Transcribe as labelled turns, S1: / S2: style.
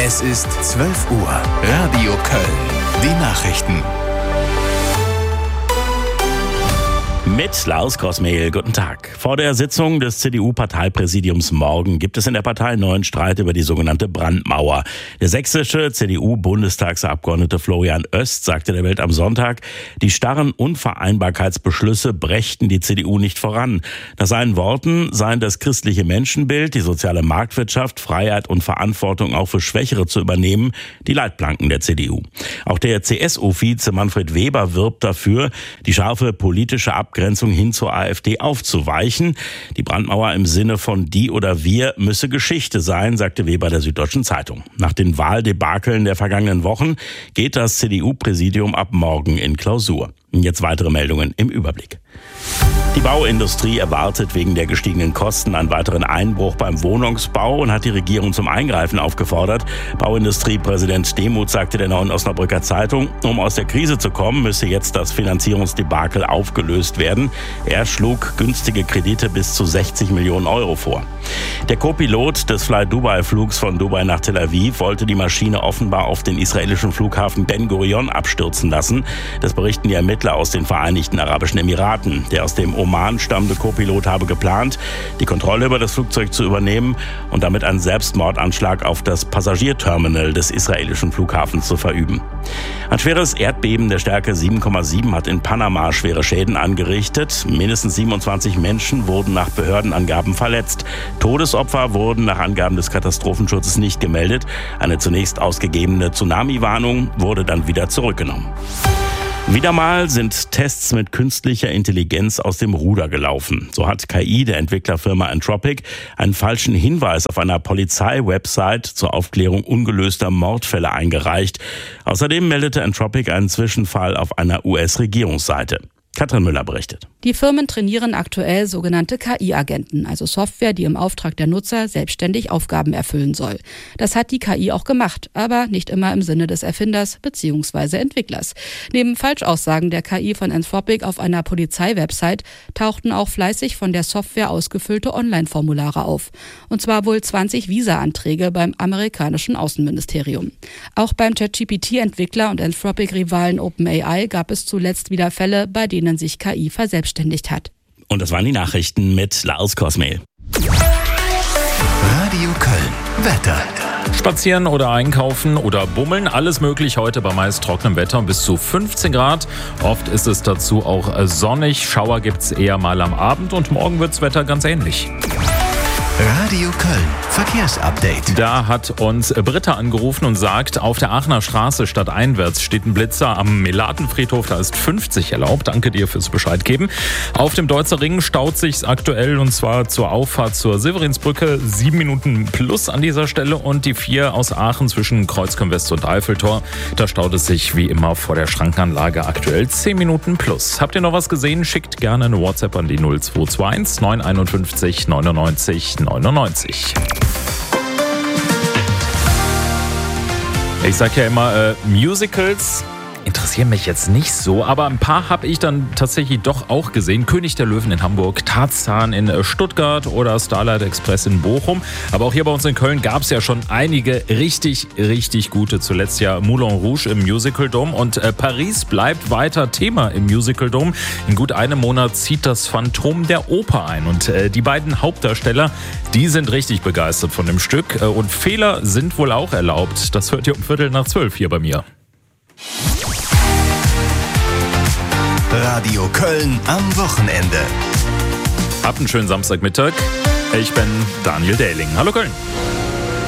S1: Es ist 12 Uhr. Radio Köln. Die Nachrichten.
S2: Mit Lars Kosmehl, guten Tag. Vor der Sitzung des CDU-Parteipräsidiums morgen gibt es in der Partei neuen Streit über die sogenannte Brandmauer. Der sächsische CDU-Bundestagsabgeordnete Florian Oest sagte der Welt am Sonntag, die starren Unvereinbarkeitsbeschlüsse brächten die CDU nicht voran. Nach seinen Worten seien das christliche Menschenbild, die soziale Marktwirtschaft, Freiheit und Verantwortung auch für Schwächere zu übernehmen, die Leitplanken der CDU. Auch der CSU-Vize Manfred Weber wirbt dafür, die scharfe politische Abgrenzung hin zur AfD aufzuweichen. Die Brandmauer im Sinne von die oder wir müsse Geschichte sein, sagte Weber der Süddeutschen Zeitung. Nach den Wahldebakeln der vergangenen Wochen geht das CDU-Präsidium ab morgen in Klausur. Jetzt weitere Meldungen im Überblick. Die Bauindustrie erwartet wegen der gestiegenen Kosten einen weiteren Einbruch beim Wohnungsbau und hat die Regierung zum Eingreifen aufgefordert. Bauindustriepräsident Demuth sagte der Neuen Osnabrücker Zeitung, um aus der Krise zu kommen, müsse jetzt das Finanzierungsdebakel aufgelöst werden. Er schlug günstige Kredite bis zu 60 Millionen Euro vor. Der Co-Pilot des Fly-Dubai-Flugs von Dubai nach Tel Aviv wollte die Maschine offenbar auf den israelischen Flughafen Ben Gurion abstürzen lassen. Das berichten die Ermittler aus den Vereinigten Arabischen Emiraten. Der aus dem Oman stammende Co-Pilot habe geplant, die Kontrolle über das Flugzeug zu übernehmen und damit einen Selbstmordanschlag auf das Passagierterminal des israelischen Flughafens zu verüben. Ein schweres Erdbeben der Stärke 7,7 hat in Panama schwere Schäden angerichtet. Mindestens 27 Menschen wurden nach Behördenangaben verletzt. Todesopfer wurden nach Angaben des Katastrophenschutzes nicht gemeldet. Eine zunächst ausgegebene Tsunami-Warnung wurde dann wieder zurückgenommen. Wieder mal sind Tests mit künstlicher Intelligenz aus dem Ruder gelaufen. So hat KI der Entwicklerfirma Anthropic einen falschen Hinweis auf einer Polizei-Website zur Aufklärung ungelöster Mordfälle eingereicht. Außerdem meldete Anthropic einen Zwischenfall auf einer US-Regierungsseite. Katrin Müller berichtet.
S3: Die Firmen trainieren aktuell sogenannte KI-Agenten, also Software, die im Auftrag der Nutzer selbstständig Aufgaben erfüllen soll. Das hat die KI auch gemacht, aber nicht immer im Sinne des Erfinders bzw. Entwicklers. Neben Falschaussagen der KI von Anthropic auf einer Polizei-Website tauchten auch fleißig von der Software ausgefüllte Online-Formulare auf. Und zwar wohl 20 Visa-Anträge beim amerikanischen Außenministerium. Auch beim ChatGPT-Entwickler und Anthropic-Rivalen OpenAI gab es zuletzt wieder Fälle, bei denen sich KI verselbstständigt hat.
S2: Und das waren die Nachrichten mit Lars Kosmehl.
S1: Radio Köln. Wetter.
S4: Spazieren oder einkaufen oder bummeln, alles möglich heute bei meist trockenem Wetter, bis zu 15 Grad. Oft ist es dazu auch sonnig, Schauer gibt's eher mal am Abend und morgen wird's Wetter ganz ähnlich.
S1: Radio Köln. Verkehrsupdate.
S4: Da hat uns Britta angerufen und sagt, auf der Aachener Straße stadteinwärts steht ein Blitzer am Melatenfriedhof, da ist 50 erlaubt. Danke dir fürs Bescheid geben. Auf dem Deutzer Ring staut sich's aktuell und zwar zur Auffahrt zur Silverinsbrücke 7 Minuten plus an dieser Stelle und die 4 aus Aachen zwischen Kreuzköln-West und Eiffeltor. Da staut es sich wie immer vor der Schrankenanlage aktuell 10 Minuten plus. Habt ihr noch was gesehen? Schickt gerne eine WhatsApp an die 0221 951 99 99. Ich sag ja immer, Musicals interessieren mich jetzt nicht so, aber ein paar habe ich dann tatsächlich doch auch gesehen. König der Löwen in Hamburg, Tarzan in Stuttgart oder Starlight Express in Bochum. Aber auch hier bei uns in Köln gab es ja schon einige richtig gute. Zuletzt ja Moulin Rouge im Musical Dome und Paris bleibt weiter Thema im Musical Dome. In gut einem Monat zieht das Phantom der Oper ein und die beiden Hauptdarsteller, die sind richtig begeistert von dem Stück und Fehler sind wohl auch erlaubt. Das hört ihr um 11:15 hier bei mir.
S1: Radio Köln am Wochenende.
S4: Habt einen schönen Samstagmittag. Ich bin Daniel Dähling. Hallo Köln.